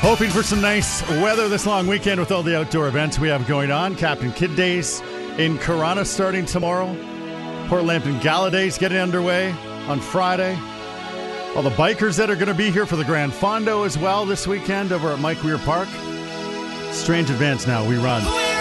Hoping for some nice weather this long weekend with all the outdoor events we have going on. Captain Kidd Days in Corunna starting tomorrow. Port Lambton Gala Days getting underway on Friday. All the bikers that are going to be here for the Grand Fondo as well this weekend over at Mike Weir Park. Strange Advance now, we run.